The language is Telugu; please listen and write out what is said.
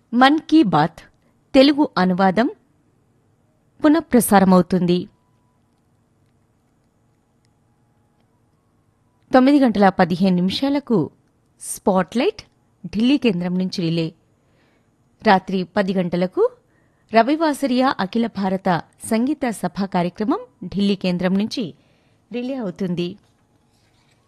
మన్ కీ బాత్ తెలుగు అనువాదం పునఃప్రసారమవుతుంది. 9:15 స్పాట్లైట్ ఢిల్లీ కేంద్రం నుంచి రిలే. రాత్రి 10 గంటలకు రవివాసరియా అఖిల భారత సంగీత సభ కార్యక్రమం ఢిల్లీ కేంద్రం నుంచి రిలే అవుతుంది.